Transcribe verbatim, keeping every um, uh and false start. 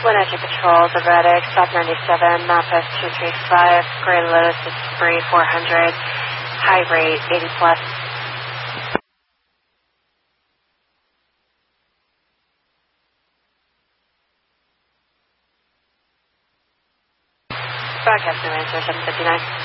one oh two Patrol, the Reddick, South ninety-seven, Mapas two three five, Gray Lotus is three four hundred, high rate eighty plus. Broadcast no answer, seven fifty-nine.